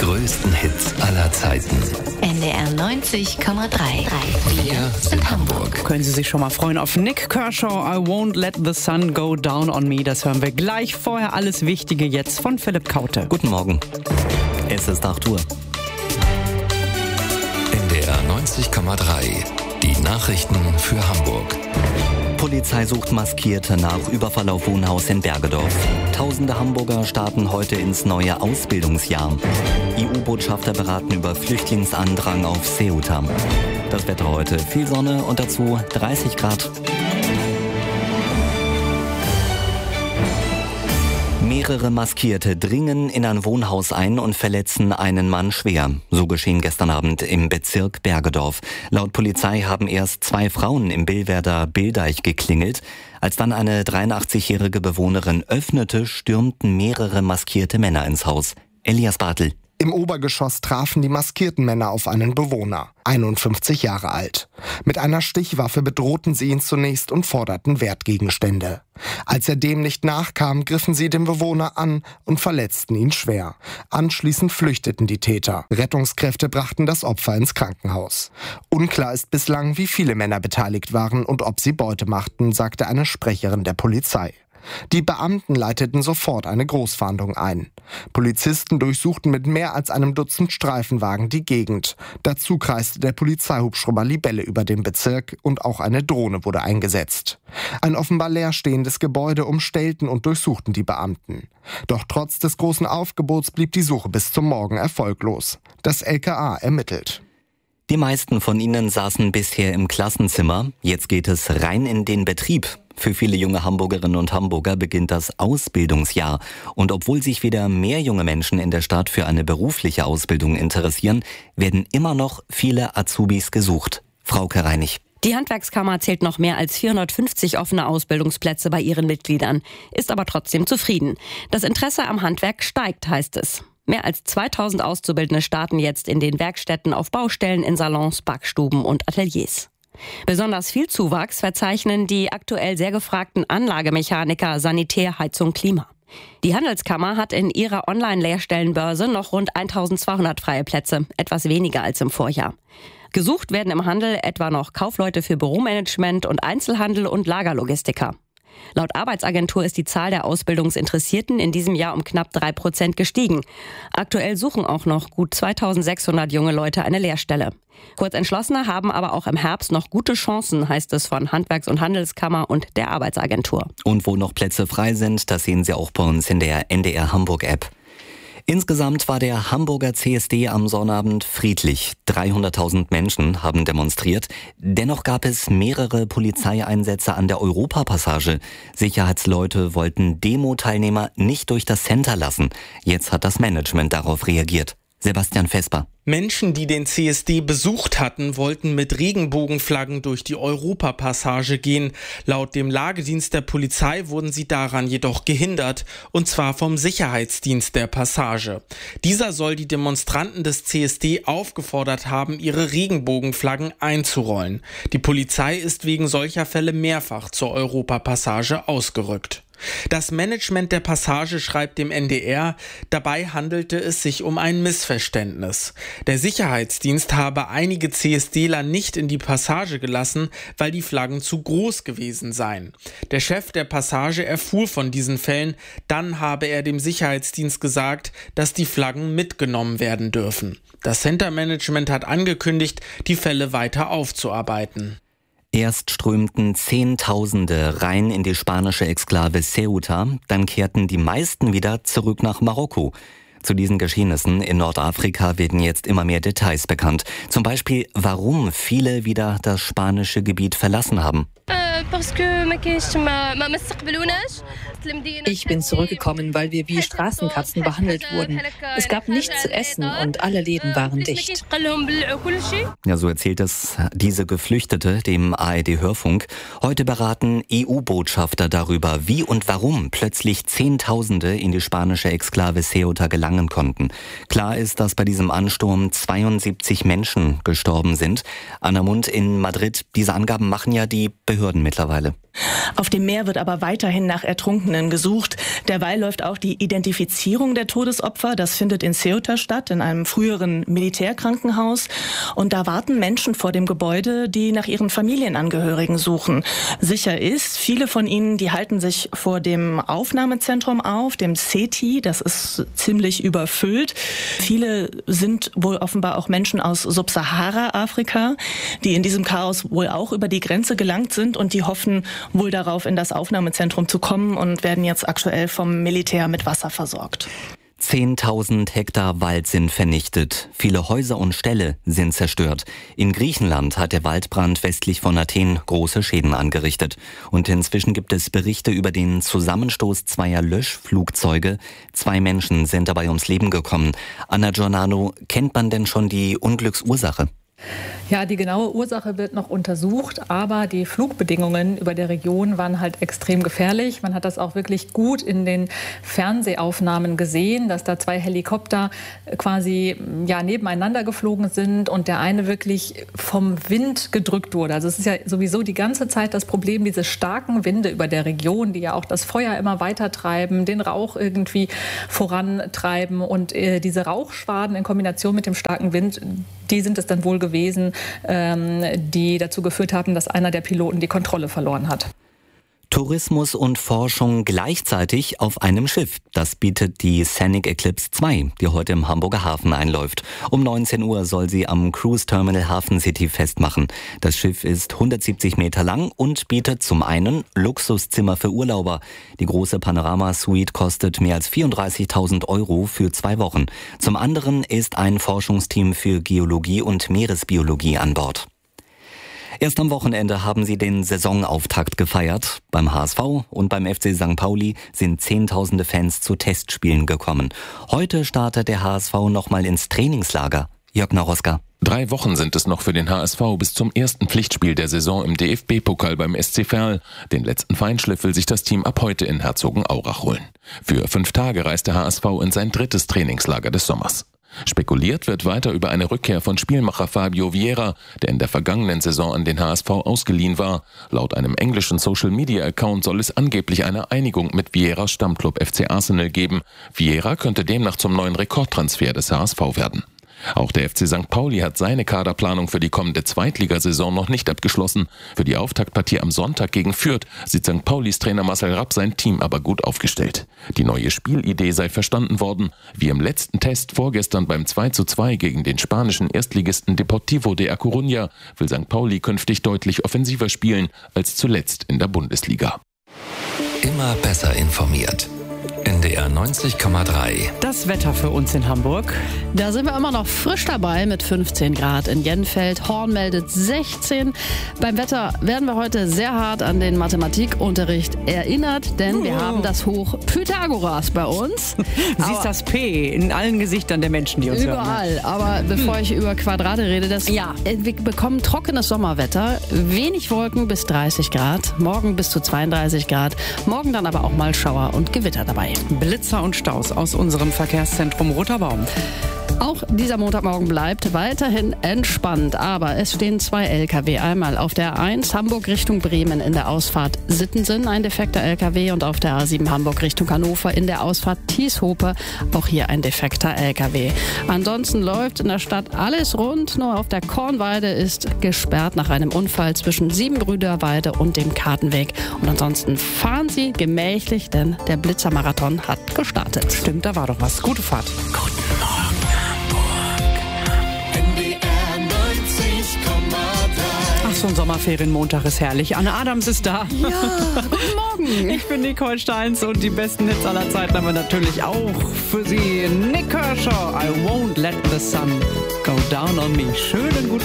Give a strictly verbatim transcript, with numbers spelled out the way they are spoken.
größten Hits aller Zeiten. N D R neunzig Komma drei. Wir sind Hamburg. Können Sie sich schon mal freuen auf Nick Kershaw, I Won't Let the Sun Go Down on Me. Das hören wir gleich. Vorher alles Wichtige jetzt von Philipp Kaute. Guten Morgen. Es ist acht Uhr. N D R neunzig Komma drei. Die Nachrichten für Hamburg. Polizei sucht Maskierte nach Überfall auf Wohnhaus in Bergedorf. Tausende Hamburger starten heute ins neue Ausbildungsjahr. E U-Botschafter beraten über Flüchtlingsandrang auf Ceuta. Das Wetter heute: viel Sonne und dazu dreißig Grad. Mehrere Maskierte dringen in ein Wohnhaus ein und verletzen einen Mann schwer. So geschehen gestern Abend im Bezirk Bergedorf. Laut Polizei haben erst zwei Frauen im Billwerder Billdeich geklingelt. Als dann eine dreiundachtzig-jährige Bewohnerin öffnete, stürmten mehrere maskierte Männer ins Haus. Elias Bartel. Im Obergeschoss trafen die maskierten Männer auf einen Bewohner, einundfünfzig Jahre alt. Mit einer Stichwaffe bedrohten sie ihn zunächst und forderten Wertgegenstände. Als er dem nicht nachkam, griffen sie den Bewohner an und verletzten ihn schwer. Anschließend flüchteten die Täter. Rettungskräfte brachten das Opfer ins Krankenhaus. Unklar ist bislang, wie viele Männer beteiligt waren und ob sie Beute machten, sagte eine Sprecherin der Polizei. Die Beamten leiteten sofort eine Großfahndung ein. Polizisten durchsuchten mit mehr als einem Dutzend Streifenwagen die Gegend. Dazu kreiste der Polizeihubschrauber Libelle über den Bezirk und auch eine Drohne wurde eingesetzt. Ein offenbar leerstehendes Gebäude umstellten und durchsuchten die Beamten. Doch trotz des großen Aufgebots blieb die Suche bis zum Morgen erfolglos. Das L K A ermittelt. Die meisten von ihnen saßen bisher im Klassenzimmer. Jetzt geht es rein in den Betrieb. Für viele junge Hamburgerinnen und Hamburger beginnt das Ausbildungsjahr. Und obwohl sich wieder mehr junge Menschen in der Stadt für eine berufliche Ausbildung interessieren, werden immer noch viele Azubis gesucht. Frauke Reinig. Die Handwerkskammer zählt noch mehr als vierhundertfünfzig offene Ausbildungsplätze bei ihren Mitgliedern, ist aber trotzdem zufrieden. Das Interesse am Handwerk steigt, heißt es. Mehr als zweitausend Auszubildende starten jetzt in den Werkstätten, auf Baustellen, in Salons, Backstuben und Ateliers. Besonders viel Zuwachs verzeichnen die aktuell sehr gefragten Anlagemechaniker, Sanitär, Heizung, Klima. Die Handelskammer hat in ihrer Online-Lehrstellenbörse noch rund eintausendzweihundert freie Plätze, etwas weniger als im Vorjahr. Gesucht werden im Handel etwa noch Kaufleute für Büromanagement und Einzelhandel und Lagerlogistiker. Laut Arbeitsagentur ist die Zahl der Ausbildungsinteressierten in diesem Jahr um knapp drei Prozent gestiegen. Aktuell suchen auch noch gut zweitausendsechshundert junge Leute eine Lehrstelle. Kurzentschlossene haben aber auch im Herbst noch gute Chancen, heißt es von Handwerks- und Handelskammer und der Arbeitsagentur. Und wo noch Plätze frei sind, das sehen Sie auch bei uns in der N D R Hamburg-App. Insgesamt war der Hamburger C S D am Sonnabend friedlich. dreihunderttausend Menschen haben demonstriert. Dennoch gab es mehrere Polizeieinsätze an der Europapassage. Sicherheitsleute wollten Demo-Teilnehmer nicht durch das Center lassen. Jetzt hat das Management darauf reagiert. Sebastian Vesper. Menschen, die den C S D besucht hatten, wollten mit Regenbogenflaggen durch die Europapassage gehen. Laut dem Lagedienst der Polizei wurden sie daran jedoch gehindert, und zwar vom Sicherheitsdienst der Passage. Dieser soll die Demonstranten des C S D aufgefordert haben, ihre Regenbogenflaggen einzurollen. Die Polizei ist wegen solcher Fälle mehrfach zur Europapassage ausgerückt. Das Management der Passage schreibt dem N D R, dabei handelte es sich um ein Missverständnis. Der Sicherheitsdienst habe einige CSDler nicht in die Passage gelassen, weil die Flaggen zu groß gewesen seien. Der Chef der Passage erfuhr von diesen Fällen, dann habe er dem Sicherheitsdienst gesagt, dass die Flaggen mitgenommen werden dürfen. Das Center-Management hat angekündigt, die Fälle weiter aufzuarbeiten. Erst strömten Zehntausende rein in die spanische Exklave Ceuta, dann kehrten die meisten wieder zurück nach Marokko. Zu diesen Geschehnissen in Nordafrika werden jetzt immer mehr Details bekannt. Zum Beispiel, warum viele wieder das spanische Gebiet verlassen haben. Ich bin zurückgekommen, weil wir wie Straßenkatzen behandelt wurden. Es gab nichts zu essen und alle Läden waren dicht. Ja, so erzählt es diese Geflüchtete dem A R D-Hörfunk. Heute beraten E U-Botschafter darüber, wie und warum plötzlich Zehntausende in die spanische Exklave Ceuta gelangen konnten. Klar ist, dass bei diesem Ansturm zweiundsiebzig Menschen gestorben sind. Anna Mund in Madrid, diese Angaben machen ja die Behörden mittlerweile. Auf dem Meer wird aber weiterhin nach Ertrunkenen gesucht. Derweil läuft auch die Identifizierung der Todesopfer. Das findet in Ceuta statt, in einem früheren Militärkrankenhaus. Und da warten Menschen vor dem Gebäude, die nach ihren Familienangehörigen suchen. Sicher ist, viele von ihnen, die halten sich vor dem Aufnahmezentrum auf, dem C E T I. Das ist ziemlich überfüllt. Viele sind wohl offenbar auch Menschen aus Subsahara-Afrika, die in diesem Chaos wohl auch über die Grenze gelangt sind und die hoffen, wohl darauf, in das Aufnahmezentrum zu kommen und werden jetzt aktuell vom Militär mit Wasser versorgt. zehntausend Hektar Wald sind vernichtet. Viele Häuser und Ställe sind zerstört. In Griechenland hat der Waldbrand westlich von Athen große Schäden angerichtet. Und inzwischen gibt es Berichte über den Zusammenstoß zweier Löschflugzeuge. Zwei Menschen sind dabei ums Leben gekommen. Anna Giordano, kennt man denn schon die Unglücksursache? Ja, die genaue Ursache wird noch untersucht, aber die Flugbedingungen über der Region waren halt extrem gefährlich. Man hat das auch wirklich gut in den Fernsehaufnahmen gesehen, dass da zwei Helikopter quasi ja, nebeneinander geflogen sind und der eine wirklich vom Wind gedrückt wurde. Also es ist ja sowieso die ganze Zeit das Problem, diese starken Winde über der Region, die ja auch das Feuer immer weiter treiben, den Rauch irgendwie vorantreiben und äh, diese Rauchschwaden in Kombination mit dem starken Wind, die sind es dann wohl gewesen, ähm, die dazu geführt haben, dass einer der Piloten die Kontrolle verloren hat. Tourismus und Forschung gleichzeitig auf einem Schiff. Das bietet die Scenic Eclipse zwei, die heute im Hamburger Hafen einläuft. Um neunzehn Uhr soll sie am Cruise Terminal Hafen City festmachen. Das Schiff ist hundertsiebzig Meter lang und bietet zum einen Luxuszimmer für Urlauber. Die große Panorama-Suite kostet mehr als vierunddreißigtausend Euro für zwei Wochen. Zum anderen ist ein Forschungsteam für Geologie und Meeresbiologie an Bord. Erst am Wochenende haben sie den Saisonauftakt gefeiert. Beim H S V und beim F C Sankt Pauli sind Zehntausende Fans zu Testspielen gekommen. Heute startet der H S V nochmal ins Trainingslager. Jörg Naroska. Drei Wochen sind es noch für den H S V bis zum ersten Pflichtspiel der Saison im D F B-Pokal beim S C Verl. Den letzten Feinschliff will sich das Team ab heute in Herzogenaurach holen. Für fünf Tage reist der H S V in sein drittes Trainingslager des Sommers. Spekuliert wird weiter über eine Rückkehr von Spielmacher Fabio Vieira, der in der vergangenen Saison an den H S V ausgeliehen war. Laut einem englischen Social-Media-Account soll es angeblich eine Einigung mit Vieiras Stammclub F C Arsenal geben. Vieira könnte demnach zum neuen Rekordtransfer des H S V werden. Auch der F C Sankt Pauli hat seine Kaderplanung für die kommende Zweitligasaison noch nicht abgeschlossen. Für die Auftaktpartie am Sonntag gegen Fürth sieht Sankt Paulis Trainer Marcel Rapp sein Team aber gut aufgestellt. Die neue Spielidee sei verstanden worden. Wie im letzten Test vorgestern beim zwei zu zwei gegen den spanischen Erstligisten Deportivo de A Coruña will Sankt Pauli künftig deutlich offensiver spielen als zuletzt in der Bundesliga. Immer besser informiert. N D R neunzig Komma drei. Das Wetter für uns in Hamburg. Da sind wir immer noch frisch dabei mit fünfzehn Grad in Jenfeld. Horn meldet sechzehn. Beim Wetter werden wir heute sehr hart an den Mathematikunterricht erinnert, denn oh. wir haben das Hoch Pythagoras bei uns. Du siehst das P in allen Gesichtern der Menschen, die uns überall. hören. Überall. Aber bevor ich über Quadrate rede, das ja. wir bekommen trockenes Sommerwetter. Wenig Wolken bis dreißig Grad. Morgen bis zu zweiunddreißig Grad. Morgen dann aber auch mal Schauer und Gewitter dabei. Blitzer und Staus aus unserem Verkehrszentrum Roter Baum. Auch dieser Montagmorgen bleibt weiterhin entspannt, aber es stehen zwei L K W. Einmal auf der A eins Hamburg Richtung Bremen in der Ausfahrt Sittensen, ein defekter L K W, und auf der A sieben Hamburg Richtung Hannover in der Ausfahrt Tieshope, auch hier ein defekter L K W. Ansonsten läuft in der Stadt alles rund, nur auf der Kornweide ist gesperrt nach einem Unfall zwischen Siebenbrüderweide und dem Kartenweg. Und ansonsten fahren Sie gemächlich, denn der Blitzermarathon hat gestartet. Stimmt, da war doch was. Gute Fahrt. Guten Morgen. Ach, so ein Sommerferienmontag ist herrlich. Anne Adams ist da. Ja, guten Morgen. Ich bin Nicole Steins und die besten Hits aller Zeiten haben wir natürlich auch für Sie. Nick Kershaw, I won't let the sun go down on me. Schönen guten